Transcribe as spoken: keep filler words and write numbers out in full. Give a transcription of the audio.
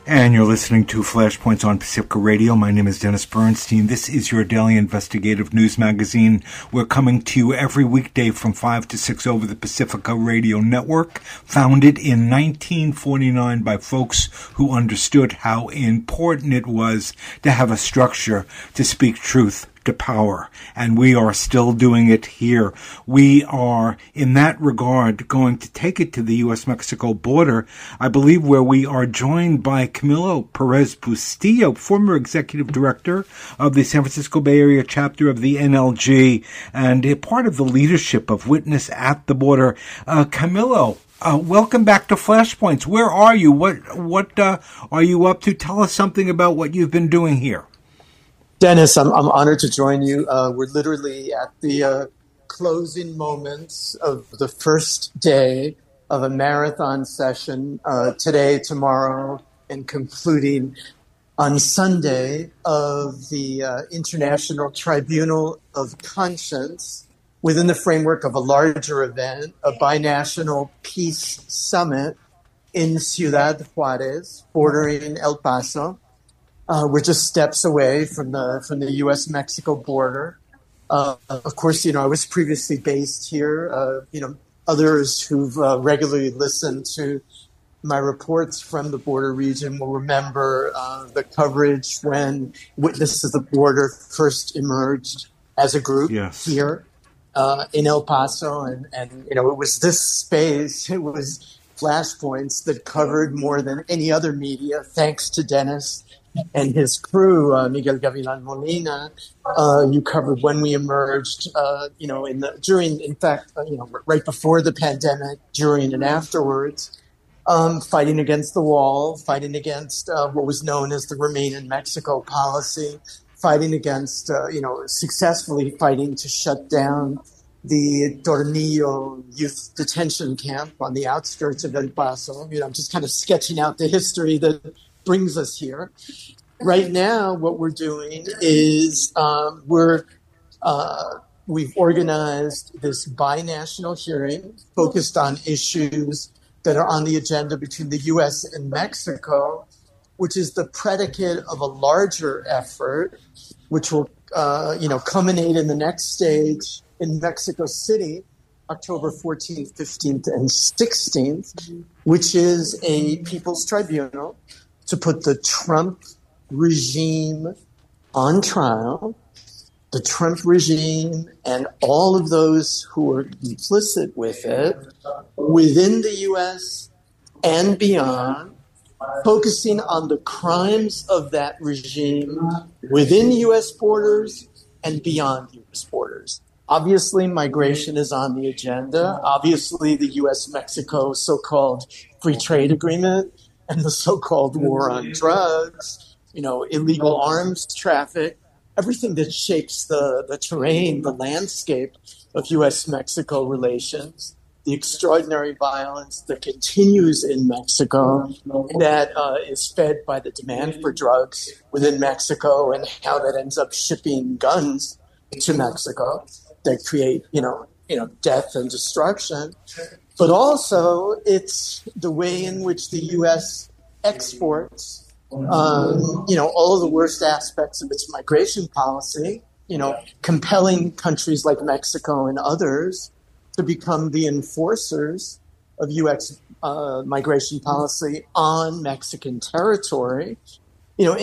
And you're listening to Flashpoints on Pacifica Radio. My name is Dennis Bernstein. This is your daily investigative news magazine. We're coming to you every weekday from five to six over the Pacifica Radio Network, founded in nineteen forty-nine by folks who understood how important it was to have a structure to speak truth to power, and we are still doing it here. We are, in that regard, going to take it to the U S Mexico border, I believe, where we are joined by Camilo Perez Bustillo, former executive director of the San Francisco Bay Area chapter of the N L G, and a part of the leadership of Witness at the Border. Uh, Camilo, Uh, welcome back to Flashpoints. Where are you? What what uh, are you up to? Tell us something about what you've been doing here. Dennis, I'm, I'm honored to join you. Uh, we're literally at the uh, closing moments of the first day of a marathon session uh, today, tomorrow, and concluding on Sunday of the uh, International Tribunal of Conscience within the framework of a larger event, a binational peace summit in Ciudad Juarez, bordering El Paso. Uh, we're just steps away from the from the U S Mexico border. Uh, of course, you know, I was previously based here. Uh, you know, others who've uh, regularly listened to my reports from the border region will remember uh, the coverage when Witness to the Border first emerged as a group yes. here uh, in El Paso. And, and, you know, it was this space, it was Flashpoints that covered more than any other media, thanks to Dennis and his crew, uh, Miguel Gavilan Molina. Uh, you covered when we emerged, uh, you know, in the during, in fact, uh, you know, right before the pandemic, during and afterwards, um, fighting against the wall, fighting against uh, what was known as the Remain in Mexico policy, fighting against, uh, you know, successfully fighting to shut down the Tornillo youth detention camp on the outskirts of El Paso. You know, I'm just kind of sketching out the history that brings us here. Right now, what we're doing is um, we're uh, we've organized this binational hearing focused on issues that are on the agenda between the U S and Mexico, which is the predicate of a larger effort, which will uh, you know culminate in the next stage in Mexico City, October fourteenth, fifteenth, and sixteenth, which is a people's tribunal to put the Trump regime on trial, the Trump regime and all of those who are complicit with it within the U S and beyond, focusing on the crimes of that regime within U S borders and beyond U S borders. Obviously, migration is on the agenda. Obviously, the U S Mexico so-called free trade agreement and the so-called war on drugs, you know, illegal arms traffic, everything that shapes the, the terrain, the landscape of U S Mexico relations, the extraordinary violence that continues in Mexico that uh, is fed by the demand for drugs within Mexico and how that ends up shipping guns to Mexico that create, you know, you know, death and destruction. But also, it's the way in which the U S exports, um, you know, all of the worst aspects of its migration policy, you know, compelling countries like Mexico and others to become the enforcers of U S uh, migration policy on Mexican territory. You know,